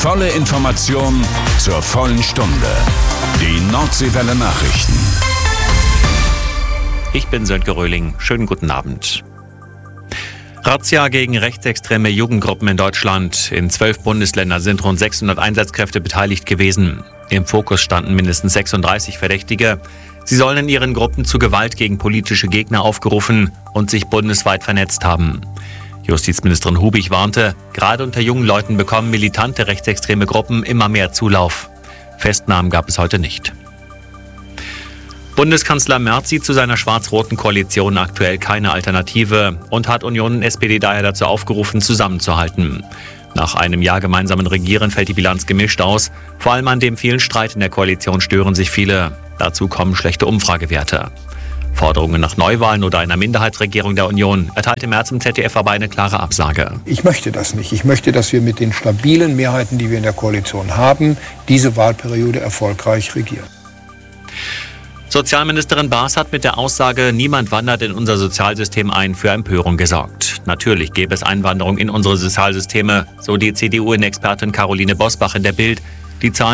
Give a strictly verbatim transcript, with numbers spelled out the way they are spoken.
Volle Information zur vollen Stunde. Die Nordseewelle Nachrichten. Ich bin Sönke Röhling. Schönen guten Abend. Razzia gegen rechtsextreme Jugendgruppen in Deutschland. In zwölf Bundesländern sind rund sechshundert Einsatzkräfte beteiligt gewesen. Im Fokus standen mindestens sechsunddreißig Verdächtige. Sie sollen in ihren Gruppen zu Gewalt gegen politische Gegner aufgerufen und sich bundesweit vernetzt haben. Justizministerin Hubig warnte, gerade unter jungen Leuten bekommen militante rechtsextreme Gruppen immer mehr Zulauf. Festnahmen gab es heute nicht. Bundeskanzler Merz sieht zu seiner schwarz-roten Koalition aktuell keine Alternative und hat Union und S P D daher dazu aufgerufen, zusammenzuhalten. Nach einem Jahr gemeinsamen Regieren fällt die Bilanz gemischt aus. Vor allem an dem vielen Streit in der Koalition stören sich viele. Dazu kommen schlechte Umfragewerte. Forderungen nach Neuwahlen oder einer Minderheitsregierung der Union erteilte Merz im Z D F aber eine klare Absage. Ich möchte das nicht. Ich möchte, dass wir mit den stabilen Mehrheiten, die wir in der Koalition haben, diese Wahlperiode erfolgreich regieren. Sozialministerin Baas hat mit der Aussage, niemand wandert in unser Sozialsystem ein, für Empörung gesorgt. Natürlich gäbe es Einwanderung in unsere Sozialsysteme, so die C D U-Expertin Caroline Bosbach in der Bild. Die Zahlen